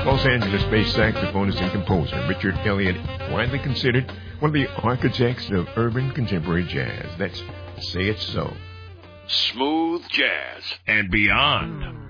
Los Angeles-based saxophonist and composer Richard Elliott, widely considered one of the architects of urban contemporary jazz. That's Say It So. Smooth jazz and beyond.